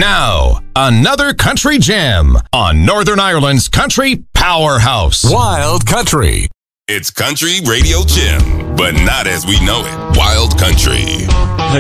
Now, another country gem on Northern Ireland's country powerhouse. Wild Country. It's Country Radio Gem, but not as we know it. Wild Country.